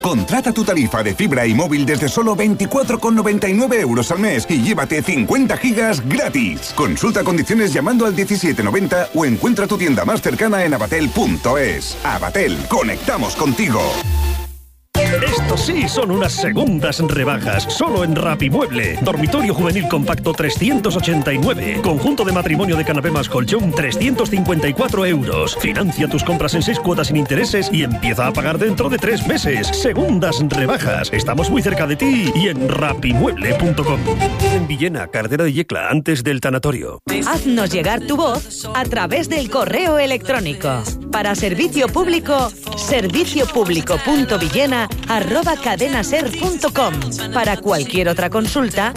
Contrata tu tarifa de fibra y móvil desde solo 24,99 € al mes y llévate 50 gigas gratis. Consulta condiciones llamando al 1790 o encuentra tu tienda más cercana en abatel.es. Abatel, conectamos contigo. Estos sí son unas segundas rebajas, solo en Rapimueble. Dormitorio juvenil compacto 389. Conjunto de matrimonio de canapé más colchón 354 €. Financia tus compras en 6 cuotas sin intereses y empieza a pagar dentro de 3 meses. Segundas rebajas. Estamos muy cerca de ti y en rapimueble.com. En Villena, Cardera de Yecla, antes del tanatorio. Haznos llegar tu voz a través del correo electrónico. Para servicio público, serviciopublico.villena@cadenaser.com. Para cualquier otra consulta,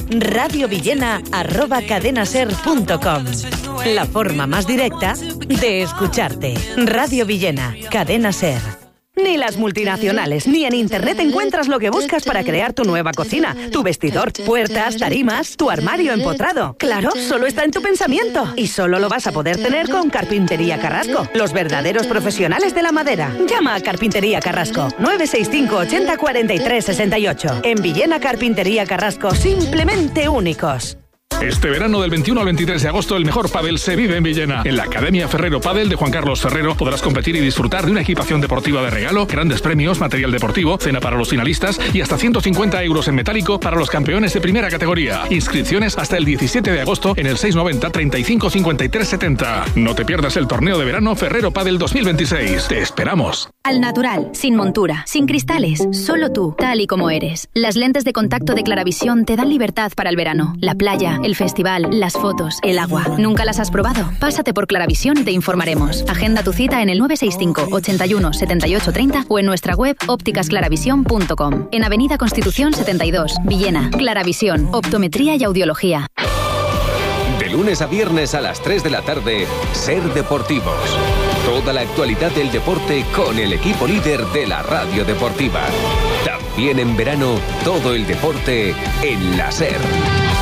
radiovillena@cadenaser.com. La forma más directa de escucharte. Radio Villena, Cadena Ser. Ni las multinacionales, ni en Internet encuentras lo que buscas para crear tu nueva cocina, tu vestidor, puertas, tarimas, tu armario empotrado. Claro, solo está en tu pensamiento. Y solo lo vas a poder tener con Carpintería Carrasco, los verdaderos profesionales de la madera. Llama a Carpintería Carrasco, 965 80 43 68. En Villena, Carpintería Carrasco, simplemente únicos. Este verano del 21 al 23 de agosto el mejor pádel se vive en Villena. En la Academia Ferrero Pádel de Juan Carlos Ferrero podrás competir y disfrutar de una equipación deportiva de regalo, grandes premios, material deportivo, cena para los finalistas y hasta 150 € en metálico para los campeones de primera categoría. Inscripciones hasta el 17 de agosto en el 690 35 53 70. No te pierdas el torneo de verano Ferrero Pádel 2026. Te esperamos. Al natural, sin montura, sin cristales, solo tú, tal y como eres. Las lentes de contacto de Claravisión te dan libertad para el verano, la playa, el festival, las fotos, el agua. ¿Nunca las has probado? Pásate por Claravisión y te informaremos. Agenda tu cita en el 965 81 78 30 o en nuestra web ópticasclaravisión.com. En Avenida Constitución 72, Villena. Claravisión, optometría y audiología. De lunes a viernes a las 3 de la tarde, Ser Deportivos. Toda la actualidad del deporte con el equipo líder de la radio deportiva. También en verano, todo el deporte en la Ser.